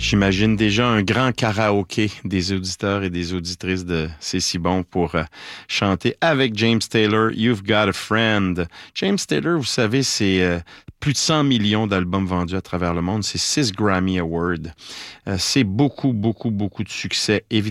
J'imagine déjà un grand karaoké des auditeurs et des auditrices de C'est si bon pour chanter avec James Taylor, You've Got a Friend. James Taylor, vous savez, c'est plus de 100 millions d'albums vendus à travers le monde. C'est 6 Grammy Awards. C'est beaucoup, beaucoup, beaucoup de succès. Évidemment,